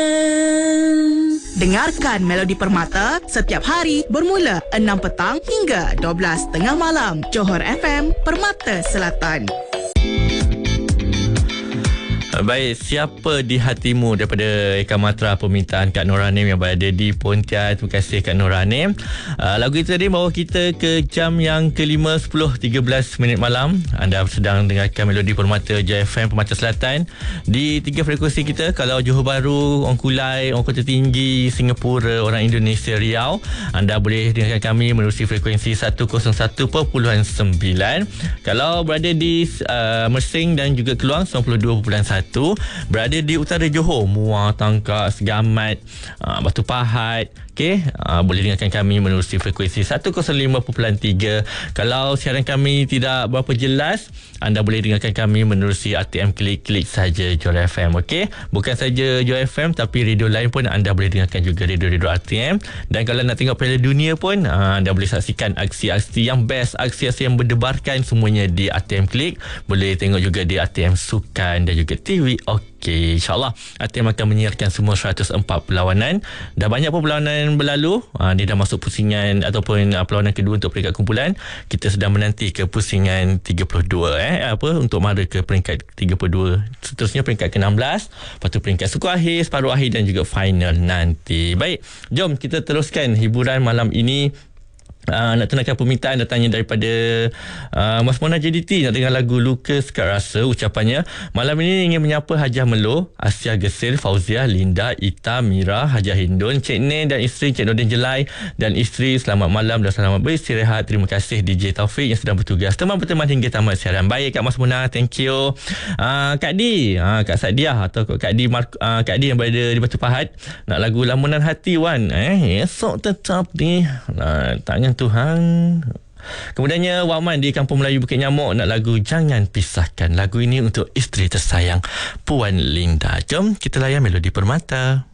Dengarkan Melodi Permata setiap hari bermula 6 petang hingga 12 tengah malam. Johor FM, Permata Selatan. Baik, siapa di hatimu daripada Eka Matra permintaan Kak Noranim yang berada di Pontian. Terima kasih Kak Noranim. Lagu itu tadi bawa kita ke jam yang ke-5, 10.13 minit malam. Anda sedang dengarkan Melodi Permata JFM Permata Selatan di 3 frekuensi kita. Kalau Johor Bahru, Orang Kulai, Orang Kota Tinggi, Singapura, Orang Indonesia, Riau, anda boleh dengarkan kami menerusi frekuensi 101.9. Kalau berada di Mersing dan juga Keluang 92.1. Berada di utara Johor, Muar, Tangkak, Segamat, Batu Pahat, boleh dengarkan kami menerusi frekuensi 105.3. Kalau siaran kami tidak berapa jelas, anda boleh dengarkan kami menerusi RTM klik saja Johor FM. Bukan saja Johor FM, tapi radio lain pun anda boleh dengarkan juga, radio-radio RTM. Dan kalau nak tengok Piala Dunia pun, anda boleh saksikan aksi-aksi yang best, aksi-aksi yang berdebarkan, semuanya di RTM Klik. Boleh tengok juga di RTM Sukan dan juga TV. InsyaAllah RTM akan menyiarkan semua 104 perlawanan. Dah banyak pun perlawanan berlalu. Dia dah masuk pusingan ataupun perlawanan kedua untuk peringkat kumpulan. Kita sedang menanti ke pusingan 32 untuk mara ke peringkat 32. Seterusnya peringkat ke-16, lepas tu peringkat suku akhir, separuh akhir dan juga final nanti. Baik, jom kita teruskan hiburan malam ini. Nak tunaikan permintaan datangnya daripada Mas Mona JDT. Nak dengar lagu Luka Sekat Rasa. Ucapannya, malam ini ingin menyapa Hajah Melo, Asia Gesil, Fauziah, Linda, Ita, Mira, Hajah Hindun, Cik Nen dan isteri Cik Nordin Jelai dan isteri. Selamat malam dan selamat beristirahat. Terima kasih DJ Taufik yang sedang bertugas teman-teman hingga tamat siaran. Baik Kak Mas Mona, thank you. Kak Di, Kak Sadiah atau Kak Di, Kak Di yang berada di Batu Pahat, nak lagu Lamunan Hati Wan. Esok tetap di tangan Tuhan. Kemudiannya Waman di Kampung Melayu Bukit Nyamuk nak lagu Jangan Pisahkan. Lagu ini untuk isteri tersayang Puan Linda. Jom kita layan Melodi Permata.